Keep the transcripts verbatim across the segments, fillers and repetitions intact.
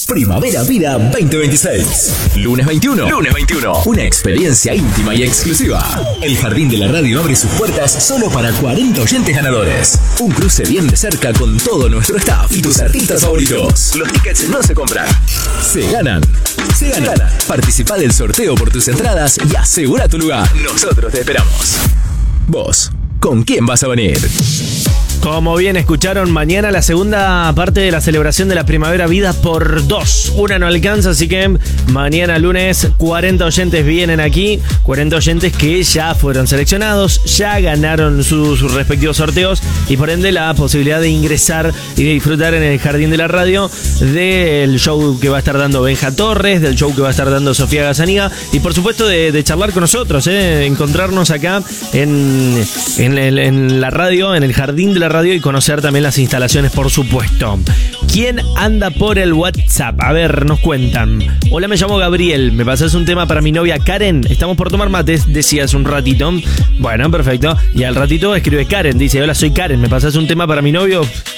Primavera Vida veinte veintiséis. Lunes veintiuno. Lunes veintiuno. Una experiencia íntima y exclusiva. El Jardín de la Radio abre sus puertas solo para cuarenta oyentes ganadores. Un cruce bien de cerca con todo nuestro staff y tus artistas favoritos. Los tickets no se compran, se ganan. Se ganan. Participa del sorteo por tus entradas y asegura tu lugar. Nosotros te esperamos. Vos, ¿con quién vas a venir? Como bien escucharon, mañana la segunda parte de la celebración de la Primavera Vida por dos. Una no alcanza, así que mañana lunes cuarenta oyentes vienen aquí. cuarenta oyentes que ya fueron seleccionados, ya ganaron sus, sus respectivos sorteos y por ende la posibilidad de ingresar y de disfrutar en el Jardín de la Radio del show que va a estar dando Benja Torres, del show que va a estar dando Sofía Gazaniga y por supuesto de, de charlar con nosotros, eh, encontrarnos acá en, en, el, en la radio, en el Jardín de la Radio y conocer también las instalaciones, por supuesto. ¿Quién anda por el WhatsApp? A ver, nos cuentan. Hola, me llamo Gabriel. ¿Me pasás un tema para mi novia Karen? Estamos por tomar mates, decía hace un ratito. Bueno, perfecto. Y al ratito escribe Karen. Dice, hola, soy Karen. ¿Me pasás un tema para mi novio?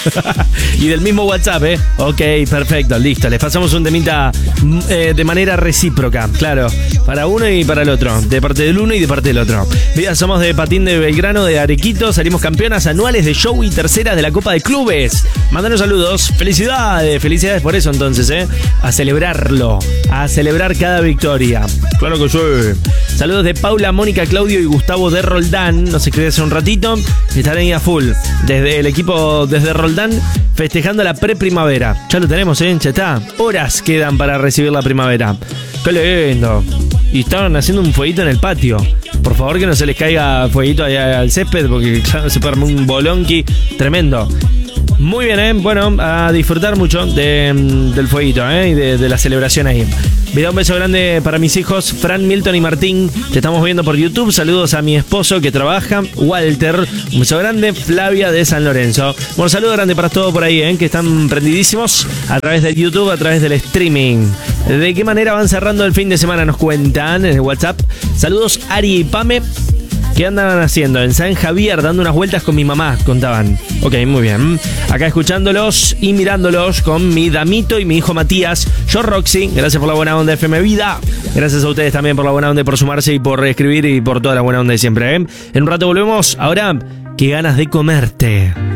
Y del mismo WhatsApp, ¿eh? Ok, perfecto, listo. Les pasamos un temita eh, de manera recíproca. Claro, para uno y para el otro. De parte del uno y de parte del otro. Mira, somos de Patín de Belgrano, de Arequito. Salimos campeonas anuales de show y terceras de la Copa de Clubes. Mándanos saludos. Felicidades, felicidades por eso entonces, ¿eh? A celebrarlo, a celebrar cada victoria. Claro que sí. Saludos de Paula, Mónica, Claudio y Gustavo de Roldán. Nos escribí hace un ratito. Están ahí a full. Desde el equipo, desde Roldán, festejando la pre-primavera. Ya lo tenemos, ¿eh? Ya está. Horas quedan para recibir la primavera. Qué lindo. Y estaban haciendo un fueguito en el patio. Por favor que no se les caiga fueguito allá al césped, porque claro, se puede armar un bolonqui tremendo. Muy bien, ¿eh? Bueno, a disfrutar mucho de, del fueguito, ¿eh? Y de, de la celebración ahí. Video, un beso grande para mis hijos, Fran, Milton y Martín. Te estamos viendo por YouTube. Saludos a mi esposo que trabaja, Walter. Un beso grande, Flavia de San Lorenzo. Bueno, saludo grande para todos por ahí, ¿eh? Que están prendidísimos a través del YouTube, a través del streaming. ¿De qué manera van cerrando el fin de semana? Nos cuentan en el WhatsApp. Saludos, Ari y Pame. ¿Qué andaban haciendo? En San Javier, dando unas vueltas con mi mamá, contaban. Ok, muy bien. Acá escuchándolos y mirándolos con mi damito y mi hijo Matías. Yo, Roxy, gracias por la buena onda F M Vida. Gracias a ustedes también por la buena onda, por sumarse y por escribir y por toda la buena onda de siempre, ¿eh? En un rato volvemos. Ahora, qué ganas de comerte.